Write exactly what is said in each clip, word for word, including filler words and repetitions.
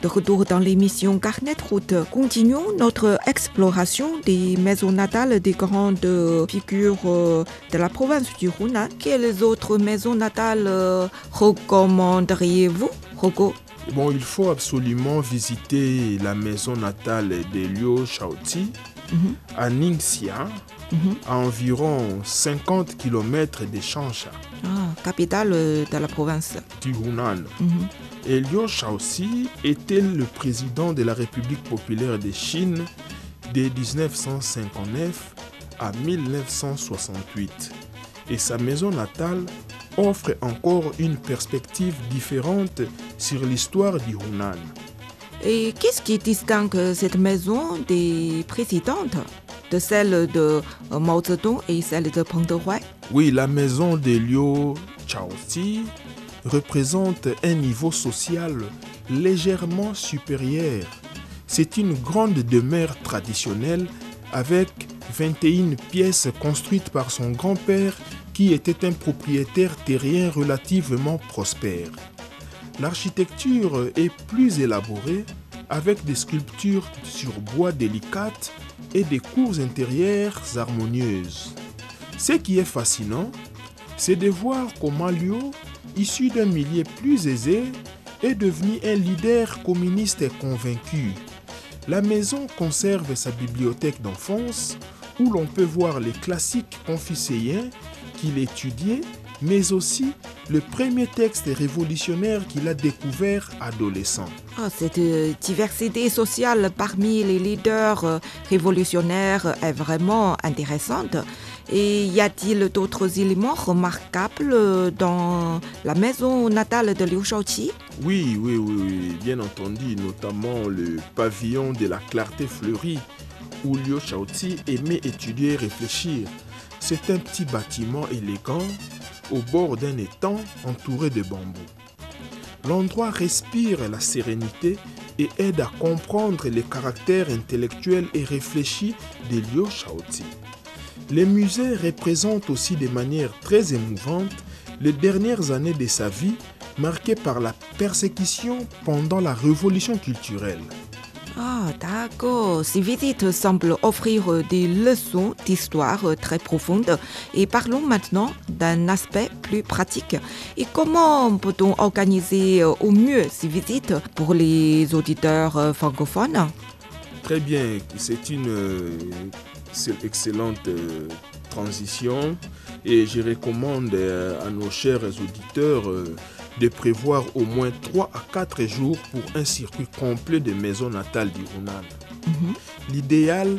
De retour dans l'émission Carnet de route, continuons notre exploration des maisons natales des grandes figures de la province du Hunan. Quelles autres maisons natales recommanderiez-vous, Rocco? Bon, il faut absolument visiter la maison natale de Liu Shaoqi mm-hmm. à Ningxia, mm-hmm. à environ cinquante kilomètres de Changsha. Ah, capitale de la province du Hunan. Mm-hmm. Et Liu Shaoqi était le président de la République populaire de Chine de dix-neuf cent cinquante-neuf à mille neuf cent soixante-huit. Et sa maison natale offre encore une perspective différente sur l'histoire du Hunan. Et qu'est-ce qui distingue cette maison des précédentes, de celle de Mao Zedong et celle de Peng Dehuai? Oui, la maison de Liu Shaoqi représente un niveau social légèrement supérieur. C'est une grande demeure traditionnelle avec vingt et une pièces construites par son grand-père qui était un propriétaire terrien relativement prospère. L'architecture est plus élaborée avec des sculptures sur bois délicates et des cours intérieures harmonieuses. Ce qui est fascinant, c'est de voir comment Liu, issu d'un milieu plus aisé, est devenu un leader communiste convaincu. La maison conserve sa bibliothèque d'enfance où l'on peut voir les classiques confucéens qu'il étudiait, mais aussi le premier texte révolutionnaire qu'il a découvert adolescent. Ah, cette diversité sociale parmi les leaders révolutionnaires est vraiment intéressante. Et y a-t-il d'autres éléments remarquables dans la maison natale de Liu Shaoqi? Oui, oui, oui, oui, bien entendu, notamment le pavillon de la clarté fleurie où Liu Shaoqi aimait étudier et réfléchir. C'est un petit bâtiment élégant au bord d'un étang entouré de bambous. L'endroit respire la sérénité et aide à comprendre les caractères intellectuels et réfléchis de Liu Shaoqi. Les musées représentent aussi de manière très émouvante les dernières années de sa vie marquées par la persécution pendant la révolution culturelle. Ah, d'accord. Ces visites semblent offrir des leçons d'histoire très profondes. Et parlons maintenant d'un aspect plus pratique. Et comment peut-on organiser au mieux ces visites pour les auditeurs francophones? Très bien, c'est une euh, c'est excellente euh, transition et je recommande euh, à nos chers auditeurs euh, de prévoir au moins trois à quatre jours pour un circuit complet de maisons natales du Hunan. Mm-hmm. L'idéal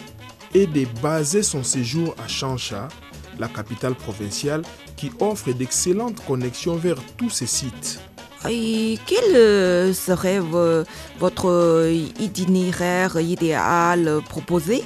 est de baser son séjour à Changsha, la capitale provinciale, qui offre d'excellentes connexions vers tous ces sites. Et quel serait votre itinéraire idéal proposé?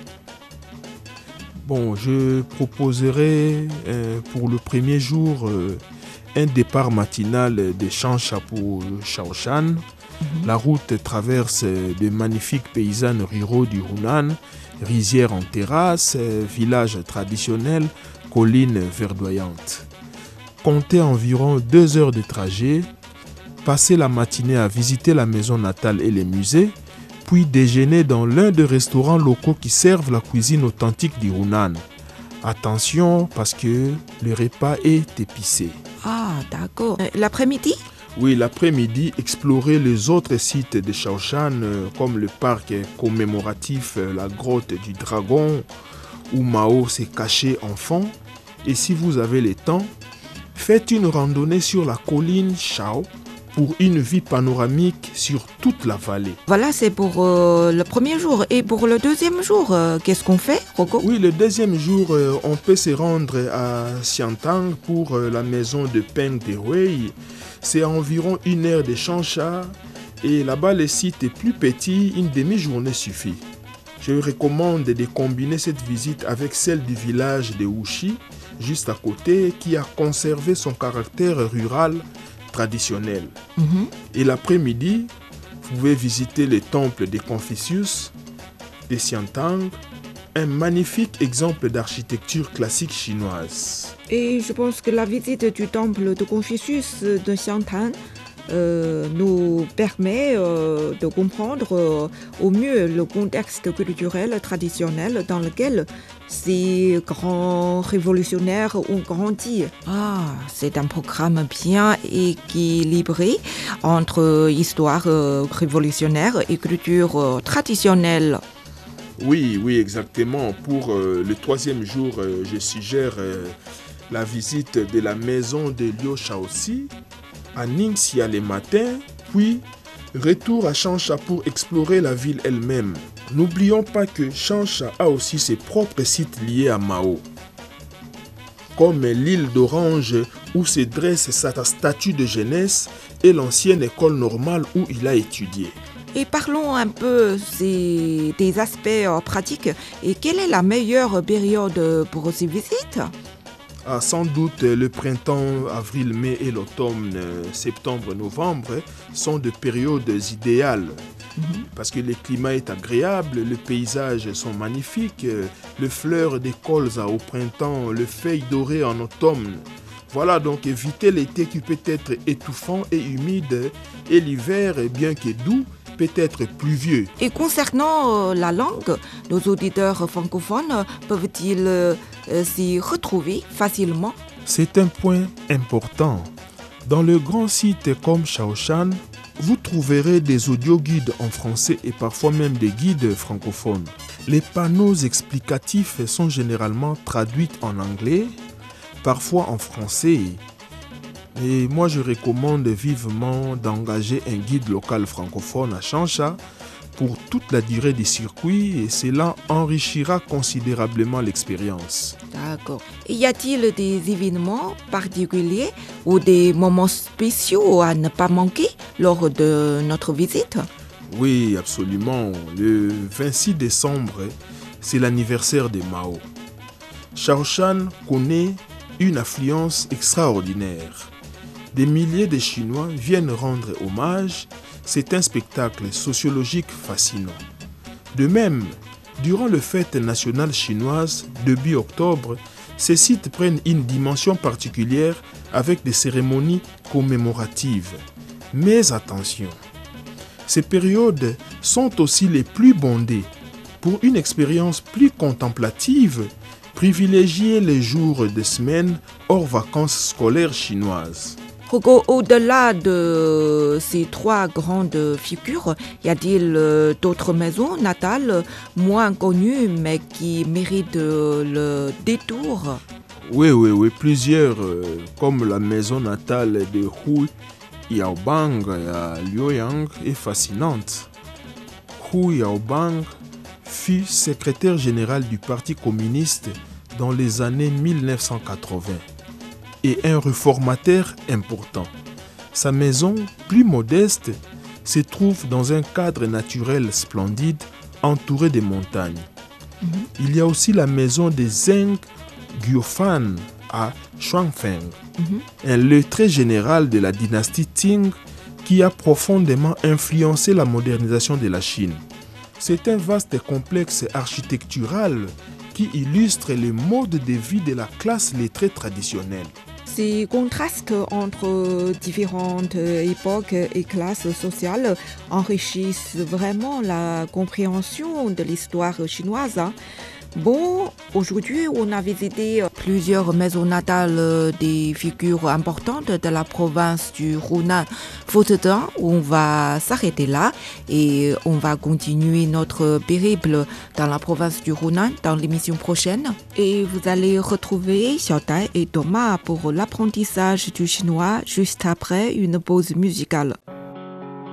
Bon, je proposerai euh, pour le premier jour euh, un départ matinal de Changsha pour Shaoshan. Mm-hmm. La route traverse de magnifiques paysages ruraux du Hunan, rizières en terrasse, villages traditionnels, collines verdoyantes. Comptez environ deux heures de trajet, passer la matinée à visiter la maison natale et les musées, puis déjeuner dans l'un des restaurants locaux qui servent la cuisine authentique du Hunan. Attention parce que le repas est épicé. Ah, d'accord. Euh, l'après-midi? Oui, l'après-midi, explorer les autres sites de Shaoshan euh, comme le parc commémoratif euh, La Grotte du Dragon où Mao s'est caché enfant. Et si vous avez le temps, faites une randonnée sur la colline Shao pour une vue panoramique sur toute la vallée. Voilà, c'est pour euh, le premier jour. Et pour le deuxième jour, euh, qu'est-ce qu'on fait, Rocco? Oui, le deuxième jour, euh, on peut se rendre à Xiantang pour euh, la maison de Peng Dehuai. C'est à environ une heure de Changsha. Et là-bas, le site est plus petit, une demi-journée suffit. Je recommande de combiner cette visite avec celle du village de Wuxi, juste à côté, qui a conservé son caractère rural traditionnel. Mm-hmm. Et l'après-midi, vous pouvez visiter le temple de Confucius de Xiantang, un magnifique exemple d'architecture classique chinoise. Et je pense que la visite du temple de Confucius de Xiantang euh, nous permet euh, de comprendre euh, au mieux le contexte culturel traditionnel dans lequel ces grands révolutionnaires ont grandi. Ah, c'est un programme bien équilibré entre histoire euh, révolutionnaire et culture euh, traditionnelle. Oui, oui, exactement. Pour euh, le troisième jour, euh, je suggère euh, la visite de la maison de Liu Shaoxi à Ningxia le matin, puis retour à Changsha pour explorer la ville elle-même. N'oublions pas que Changsha a aussi ses propres sites liés à Mao, comme l'île d'Orange où se dresse sa statue de jeunesse et l'ancienne école normale où il a étudié. Et parlons un peu des, des aspects euh, pratiques. Et quelle est la meilleure période pour ces visites? Ah, sans doute, le printemps, avril, mai et l'automne, euh, septembre, novembre sont de périodes idéales. Mm-hmm. Parce que le climat est agréable, les paysages sont magnifiques, euh, les fleurs des colzas au printemps, les feuilles dorées en automne. Voilà, donc évitez l'été qui peut être étouffant et humide et l'hiver, bien que doux, peut être pluvieux. Et concernant euh, la langue, nos auditeurs francophones peuvent-ils euh, s'y retrouver facilement? C'est un point important. Dans le grand site comme Shaoshan, vous trouverez des audioguides en français et parfois même des guides francophones. Les panneaux explicatifs sont généralement traduits en anglais, parfois en français. Et moi, je recommande vivement d'engager un guide local francophone à Changsha pour toute la durée du circuit et cela enrichira considérablement l'expérience. D'accord. Y a-t-il des événements particuliers ou des moments spéciaux à ne pas manquer lors de notre visite? Oui, absolument. Le vingt-six décembre, c'est l'anniversaire de Mao. Shaoshan connaît une affluence extraordinaire. Des milliers de Chinois viennent rendre hommage. C'est un spectacle sociologique fascinant. De même, durant les fêtes nationales chinoises, début octobre, ces sites prennent une dimension particulière avec des cérémonies commémoratives. Mais attention, ces périodes sont aussi les plus bondées. Pour une expérience plus contemplative, privilégiez les jours de semaine hors vacances scolaires chinoises. Au-delà de ces trois grandes figures, y a-t-il d'autres maisons natales moins connues mais qui méritent le détour? Oui, oui, oui, plusieurs, comme la maison natale de Hu Yaobang à Luoyang est fascinante. Hu Yaobang fut secrétaire général du Parti communiste dans les années mille neuf cent quatre-vingts. Et un réformateur important. Sa maison, plus modeste, se trouve dans un cadre naturel splendide entouré de montagnes. Mm-hmm. Il y a aussi la maison des Zheng Guofan à Shuangfeng, mm-hmm. un lettré général de la dynastie Qing qui a profondément influencé la modernisation de la Chine. C'est un vaste complexe architectural qui illustre le mode de vie de la classe lettrée traditionnelle. Ces contrastes entre différentes époques et classes sociales enrichissent vraiment la compréhension de l'histoire chinoise. Bon, aujourd'hui, on a visité plusieurs maisons natales des figures importantes de la province du Hunan. Faute de temps, on va s'arrêter là et on va continuer notre périple dans la province du Hunan dans l'émission prochaine. Et vous allez retrouver Xiaotai et Thomas pour l'apprentissage du chinois juste après une pause musicale.